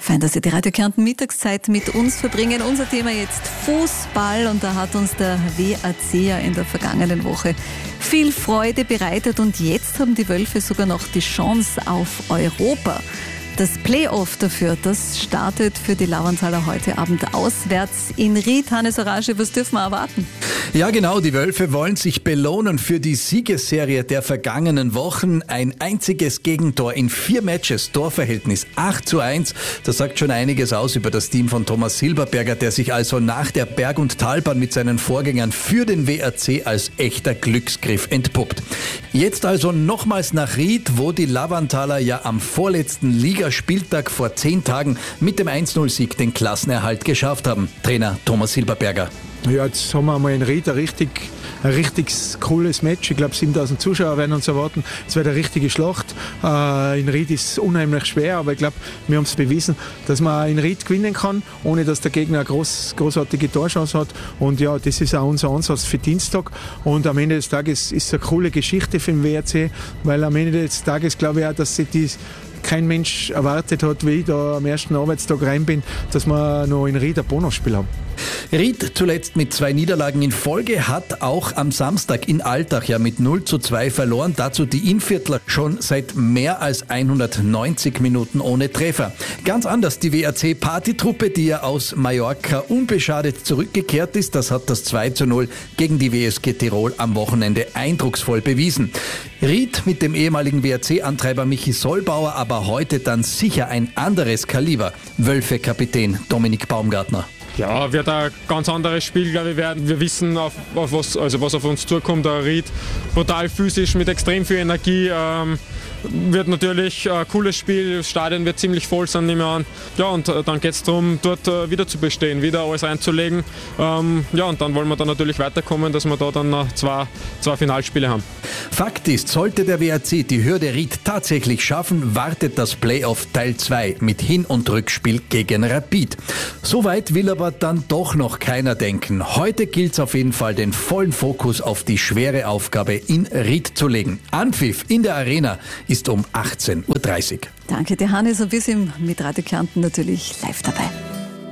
Fein, dass Sie die Radio Kärnten Mittagszeit mit uns verbringen. Unser Thema jetzt Fußball, und da hat uns der WAC ja in der vergangenen Woche viel Freude bereitet, und jetzt haben die Wölfe sogar noch die Chance auf Europa. Das Playoff dafür, das startet für die Lauerntaler heute Abend auswärts in Ried. Hannes Orage, was dürfen wir erwarten? Ja genau, die Wölfe wollen sich belohnen für die Siegesserie der vergangenen Wochen. Ein einziges Gegentor in 4 Matches, Torverhältnis 8:1. Das sagt schon einiges aus über das Team von Thomas Silberberger, der sich also nach der Berg- und Talbahn mit seinen Vorgängern für den WAC als echter Glücksgriff entpuppt. Jetzt also nochmals nach Ried, wo die Lauerntaler ja am vorletzten Ligaspieltag vor 10 Tagen mit dem 1:0-Sieg den Klassenerhalt geschafft haben. Trainer Thomas Silberberger. Ja, jetzt haben wir einmal in Ried ein richtig cooles Match. Ich glaube, 7000 Zuschauer werden uns erwarten. Es wird eine richtige Schlacht. In Ried ist es unheimlich schwer, aber ich glaube, wir haben es bewiesen, dass man in Ried gewinnen kann, ohne dass der Gegner eine großartige Torchance hat. Und ja, das ist auch unser Ansatz für Dienstag. Und am Ende des Tages ist es eine coole Geschichte für den WRC, weil am Ende des Tages glaube ich auch, dass sich kein Mensch erwartet hat, wie ich da am ersten Arbeitstag rein bin, dass wir noch in Ried ein Bonusspiel haben. Ried zuletzt mit 2 Niederlagen in Folge, hat auch am Samstag in Altach ja mit 0:2 verloren. Dazu die Innviertler schon seit mehr als 190 Minuten ohne Treffer. Ganz anders die WAC-Partytruppe, die ja aus Mallorca unbeschadet zurückgekehrt ist. Das hat das 2:0 gegen die WSG Tirol am Wochenende eindrucksvoll bewiesen. Ried mit dem ehemaligen WAC-Antreiber Michi Sollbauer, aber heute dann sicher ein anderes Kaliber. Wölfe-Kapitän Dominik Baumgartner. Ja, wird ein ganz anderes Spiel, glaube ich, werden. Wir wissen, was auf uns zukommt. Der Ried brutal physisch mit extrem viel Energie. Wird natürlich ein cooles Spiel. Das Stadion wird ziemlich voll sein, nehme ich an. Ja, und dann geht es darum, dort wieder zu bestehen, wieder alles einzulegen. Ja, und dann wollen wir dann natürlich weiterkommen, dass wir da dann noch zwei Finalspiele haben. Fakt ist, sollte der WAC die Hürde Ried tatsächlich schaffen, wartet das Playoff Teil 2 mit Hin- und Rückspiel gegen Rapid. Soweit will aber dann doch noch keiner denken. Heute gilt es auf jeden Fall, den vollen Fokus auf die schwere Aufgabe in Ried zu legen. Anpfiff in der Arena ist um 18:30 Uhr. Danke dir, Hannes, und wir sind mit Radio Kärnten natürlich live dabei.